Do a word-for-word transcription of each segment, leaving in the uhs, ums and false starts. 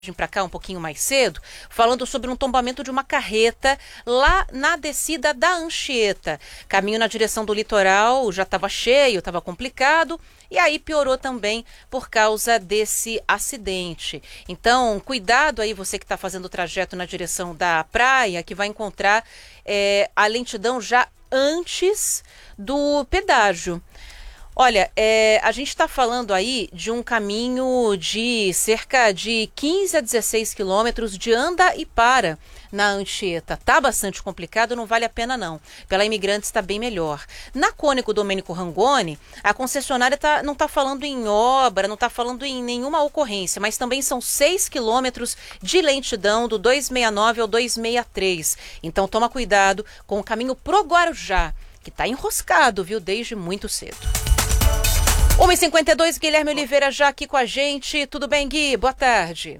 para cá um pouquinho mais cedo, falando sobre um tombamento de uma carreta lá na descida da Anchieta. Caminho na direção do litoral já estava cheio, estava complicado, e aí piorou também por causa desse acidente. Então, cuidado aí você que está fazendo o trajeto na direção da praia, que vai encontrar é, a lentidão já antes do pedágio. Olha, é, a gente está falando aí de um caminho de cerca de quinze a dezesseis quilômetros de anda e para na Anchieta. Tá bastante complicado, não vale a pena não. Pela Imigrantes está bem melhor. Na Cônico Domênico Rangoni, a concessionária tá, não está falando em obra, não está falando em nenhuma ocorrência, mas também são seis quilômetros de lentidão do duzentos e sessenta e nove ao duzentos e sessenta e três. Então toma cuidado com o caminho pro Guarujá, que está enroscado, viu, desde muito cedo. uma e cinquenta e dois, Guilherme Oliveira já aqui com a gente. Tudo bem, Gui? Boa tarde.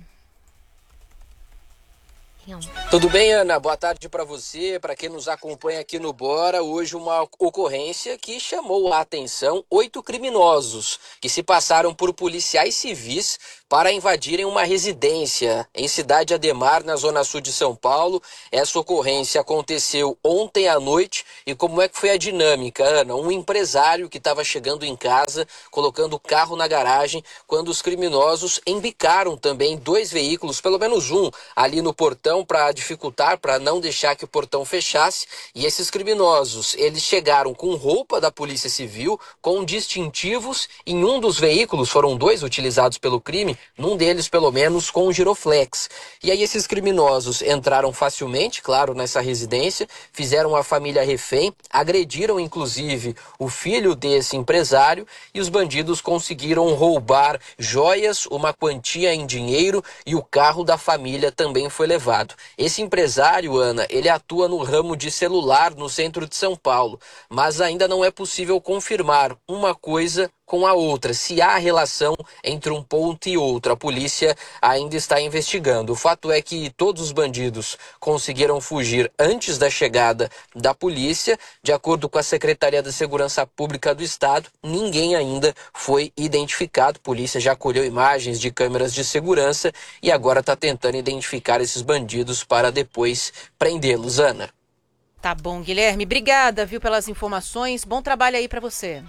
Tudo bem, Ana? Boa tarde para você, para quem nos acompanha aqui no Bora. Hoje uma ocorrência que chamou a atenção: oito criminosos que se passaram por policiais civis para invadirem uma residência em Cidade Ademar, na zona sul de São Paulo. Essa ocorrência aconteceu ontem à noite. E como é que foi a dinâmica, Ana? Um empresário que estava chegando em casa, colocando o carro na garagem, quando os criminosos embicaram também dois veículos, pelo menos um, ali no portão, para dificultar, para não deixar que o portão fechasse. E esses criminosos, eles chegaram com roupa da Polícia Civil, com distintivos. Em um dos veículos, foram dois utilizados pelo crime, num deles pelo menos com um giroflex. E aí esses criminosos entraram facilmente, claro, nessa residência, fizeram a família refém, agrediram inclusive o filho desse empresário, e os bandidos conseguiram roubar joias, uma quantia em dinheiro, e o carro da família também foi levado. Esse empresário, Ana, ele atua no ramo de celular no centro de São Paulo, mas ainda não é possível confirmar uma coisa com a outra, se há relação entre um ponto e outro. A polícia ainda está investigando. O fato é que todos os bandidos conseguiram fugir antes da chegada da polícia. De acordo com a Secretaria da Segurança Pública do Estado, ninguém ainda foi identificado. A polícia já colheu imagens de câmeras de segurança e agora está tentando identificar esses bandidos para depois prendê-los. Ana. Tá bom, Guilherme. Obrigada, viu, pelas informações. Bom trabalho aí para você.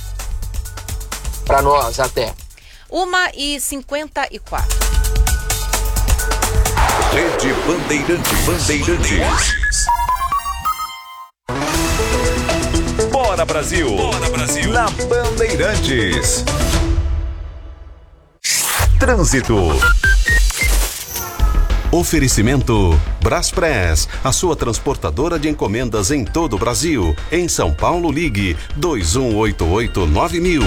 Para nós, até. uma e cinquenta e quatro. Rede Bandeirantes. Bandeirantes. Bora, Brasil. Bora, Brasil. Na Bandeirantes. Trânsito. Oferecimento Braspress, a sua transportadora de encomendas em todo o Brasil. Em São Paulo, ligue dois um oito oito nove mil.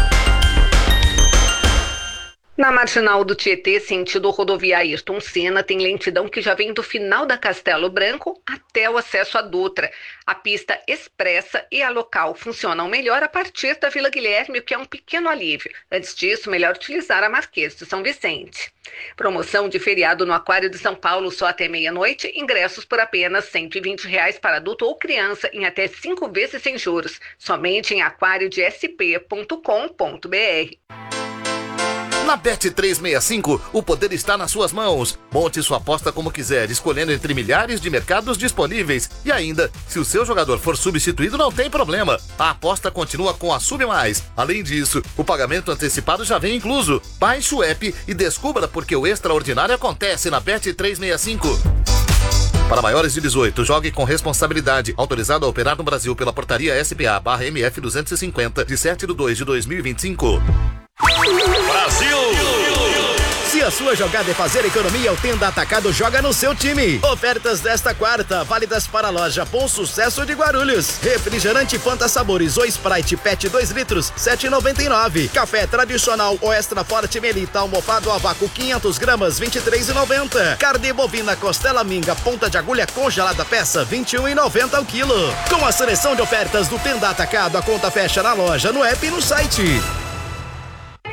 Na marginal do Tietê, sentido rodovia Ayrton Senna, tem lentidão que já vem do final da Castelo Branco até o acesso à Dutra. A pista expressa e a local funcionam melhor a partir da Vila Guilherme, o que é um pequeno alívio. Antes disso, melhor utilizar a Marquês de São Vicente. Promoção de feriado no Aquário de São Paulo só até meia-noite. Ingressos por apenas cento e vinte reais para adulto ou criança em até cinco vezes sem juros. Somente em aquário de s p ponto com ponto b r. Na Bet trezentos e sessenta e cinco, o poder está nas suas mãos. Monte sua aposta como quiser, escolhendo entre milhares de mercados disponíveis. E ainda, se o seu jogador for substituído, não tem problema. A aposta continua com a Sub Mais. Além disso, o pagamento antecipado já vem incluso. Baixe o app e descubra porque o extraordinário acontece na Bet trezentos e sessenta e cinco. Para maiores de dezoito, jogue com responsabilidade. Autorizado a operar no Brasil pela portaria S B A barra M F duzentos e cinquenta, de sete de dois de dois mil e vinte e cinco. Brasil! Se a sua jogada é fazer economia, o Tenda Atacado joga no seu time. Ofertas desta quarta, válidas para a loja Bom Sucesso de Guarulhos. Refrigerante Fanta Sabores ou Sprite Pet dois litros, sete reais e noventa e nove centavos. Café tradicional ou extra forte Melita almofado a vácuo quinhentas gramas, vinte e três reais e noventa centavos. Carne bovina costela minga ponta de agulha congelada peça, vinte e um reais e noventa centavos ao quilo. Com a seleção de ofertas do Tenda Atacado, a conta fecha na loja, no app e no site.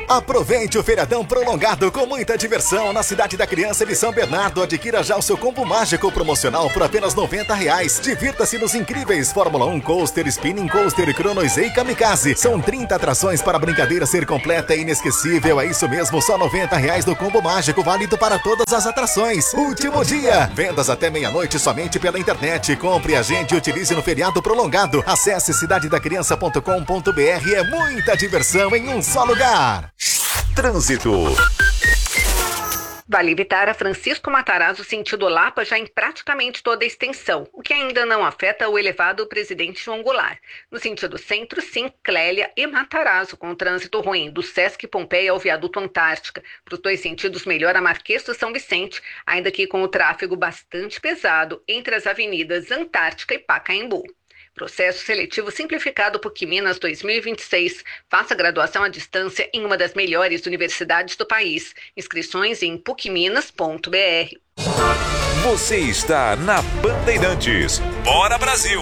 Aproveite o feriadão prolongado com muita diversão na Cidade da Criança de São Bernardo. Adquira já o seu combo mágico promocional por apenas noventa reais. Divirta-se nos incríveis Fórmula um Coaster, Spinning Coaster, Chronoizei e Kamikaze. São trinta atrações para a brincadeira ser completa e inesquecível. É isso mesmo, só noventa reais no combo mágico, válido para todas as atrações. Último dia, vendas até meia-noite somente pela internet. Compre, agende e utilize no feriado prolongado. Acesse cidade da criança ponto com ponto br. É muita diversão em um só lugar. Trânsito. Vale Vitara, Francisco Matarazzo, sentido Lapa, já em praticamente toda a extensão, o que ainda não afeta o elevado Presidente João Goulart. No sentido centro, sim, Clélia e Matarazzo, com trânsito ruim, do Sesc Pompeia ao Viaduto Antártica. Para os dois sentidos, melhor a Marquês do São Vicente, ainda que com o tráfego bastante pesado entre as avenidas Antártica e Pacaembu. Processo seletivo simplificado PUC Minas dois mil e vinte e seis. Faça graduação à distância em uma das melhores universidades do país. Inscrições em puc minas ponto br. Você está na Bandeirantes. Bora, Brasil!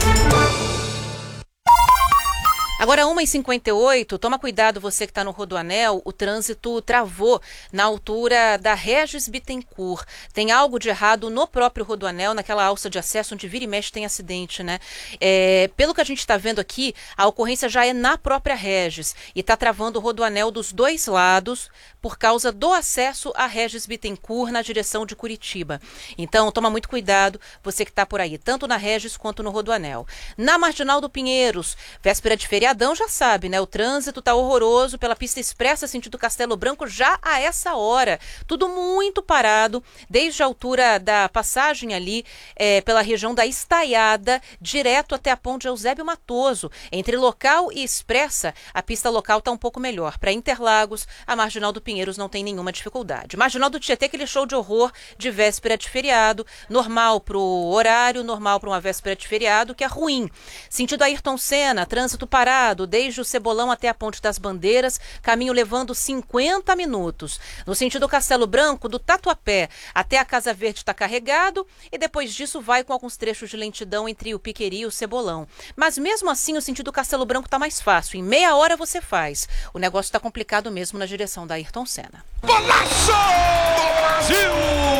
Agora, uma e cinquenta e oito, toma cuidado você que está no Rodoanel, o trânsito travou na altura da Regis Bittencourt. Tem algo de errado no próprio Rodoanel, naquela alça de acesso onde vira e mexe tem acidente, né? É, pelo que a gente está vendo aqui, a ocorrência já é na própria Regis e está travando o Rodoanel dos dois lados por causa do acesso à Regis Bittencourt na direção de Curitiba. Então, toma muito cuidado você que está por aí, tanto na Regis quanto no Rodoanel. Na Marginal do Pinheiros, véspera de feriado, Adão já sabe, né? O trânsito tá horroroso pela pista expressa sentido Castelo Branco já a essa hora. Tudo muito parado, desde a altura da passagem ali é, pela região da Estaiada, direto até a ponte Eusébio Matoso. Entre local e expressa, a pista local tá um pouco melhor. Para Interlagos, a Marginal do Pinheiros não tem nenhuma dificuldade. Marginal do Tietê, aquele show de horror de véspera de feriado, normal pro horário, normal para uma véspera de feriado, que é ruim. Sentido Ayrton Senna, trânsito parado, desde o Cebolão até a Ponte das Bandeiras, caminho levando cinquenta minutos. No sentido Castelo Branco, do Tatuapé até a Casa Verde está carregado e depois disso vai com alguns trechos de lentidão entre o Piqueri e o Cebolão. Mas mesmo assim o sentido Castelo Branco está mais fácil, em meia hora você faz. O negócio está complicado mesmo na direção da Ayrton Senna. Golaço! Brasil!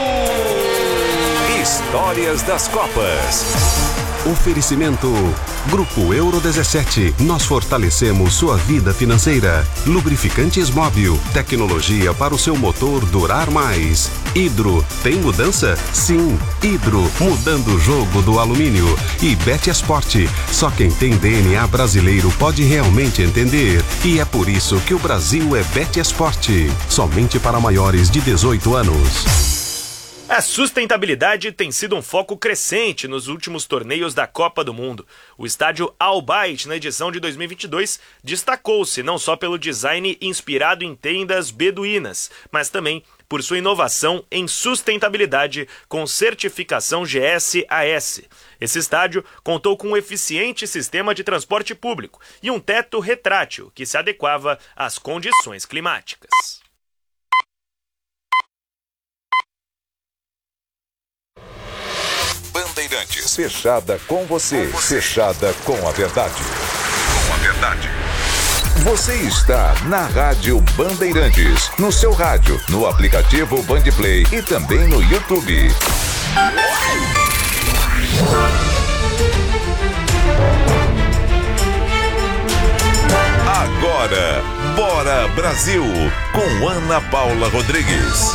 Histórias das Copas. Oferecimento Grupo Euro dezessete. Nós fortalecemos sua vida financeira. Lubrificantes Móbil. Tecnologia para o seu motor durar mais. Hidro. Tem mudança? Sim. Hidro. Mudando o jogo do alumínio. E Bet Esporte. Só quem tem D N A brasileiro pode realmente entender. E é por isso que o Brasil é Bet Esporte. Somente para maiores de dezoito anos. A sustentabilidade tem sido um foco crescente nos últimos torneios da Copa do Mundo. O estádio Al Bayt, na edição de dois mil e vinte e dois, destacou-se não só pelo design inspirado em tendas beduínas, mas também por sua inovação em sustentabilidade com certificação G S A S. Esse estádio contou com um eficiente sistema de transporte público e um teto retrátil que se adequava às condições climáticas. Bandeirantes. Fechada com você. com você. Fechada com a verdade. Com a verdade. Você está na Rádio Bandeirantes. No seu rádio, no aplicativo Bandplay e também no YouTube. Agora, Bora Brasil, com Ana Paula Rodrigues.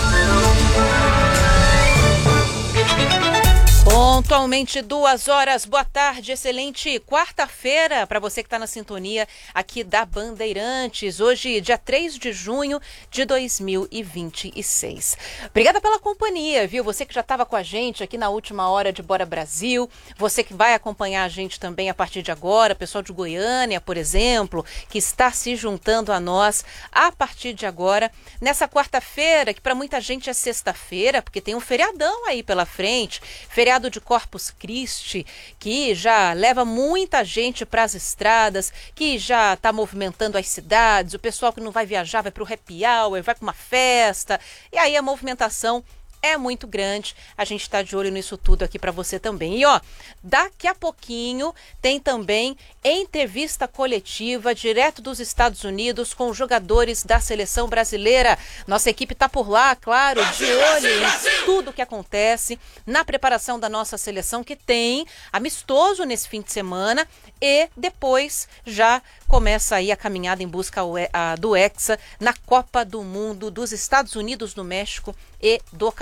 Pontualmente duas horas, boa tarde, excelente quarta-feira para você que está na sintonia aqui da Bandeirantes, hoje dia três de junho de dois mil e vinte e seis. Obrigada pela companhia, viu? Você que já estava com a gente aqui na última hora de Bora Brasil, você que vai acompanhar a gente também a partir de agora, pessoal de Goiânia, por exemplo, que está se juntando a nós a partir de agora, nessa quarta-feira, que para muita gente é sexta-feira, porque tem um feriadão aí pela frente, feriado de Corpus Christi, que já leva muita gente para as estradas, que já está movimentando as cidades, o pessoal que não vai viajar vai para o happy hour, vai para uma festa, e aí a movimentação é muito grande. A gente está de olho nisso tudo aqui para você também. E ó, daqui a pouquinho tem também entrevista coletiva direto dos Estados Unidos com os jogadores da seleção brasileira. Nossa equipe está por lá, claro, de olho em tudo que acontece na preparação da nossa seleção, que tem amistoso nesse fim de semana e depois já começa aí a caminhada em busca do Hexa na Copa do Mundo dos Estados Unidos, do México e do Canadá.